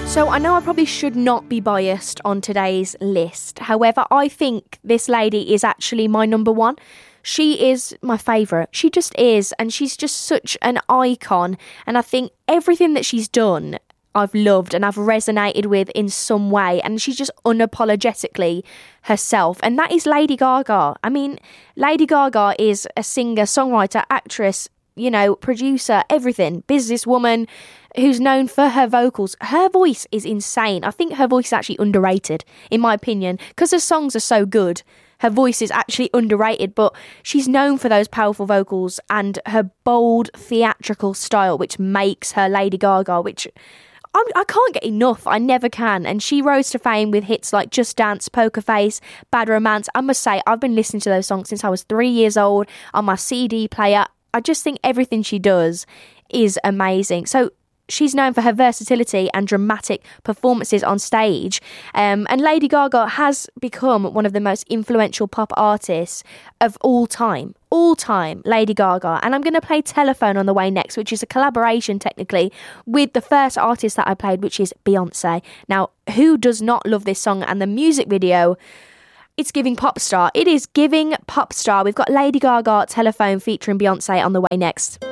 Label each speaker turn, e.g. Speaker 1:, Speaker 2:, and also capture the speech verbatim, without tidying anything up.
Speaker 1: So I know I probably should not be biased on today's list. However, I think this lady is actually my number one. She is my favourite. She just is. And she's just such an icon. And I think everything that she's done, I've loved and I've resonated with in some way. And she's just unapologetically herself. And that is Lady Gaga. I mean, Lady Gaga is a singer, songwriter, actress, you know, producer, everything, businesswoman who's known for her vocals. Her voice is insane. I think her voice is actually underrated, in my opinion, because her songs are so good. Her voice is actually underrated, but she's known for those powerful vocals and her bold theatrical style, which makes her Lady Gaga, which I, I can't get enough. I never can. And she rose to fame with hits like Just Dance, Poker Face, Bad Romance. I must say, I've been listening to those songs since I was three years old on my C D player. I just think everything she does is amazing. So she's known for her versatility and dramatic performances on stage. Um, and Lady Gaga has become one of the most influential pop artists of all time. All time, Lady Gaga. And I'm going to play Telephone on the way next, which is a collaboration, technically, with the first artist that I played, which is Beyonce. Now, who does not love this song? And the music video, it's giving pop star. It is giving pop star. We've got Lady Gaga, Telephone, featuring Beyonce on the way next.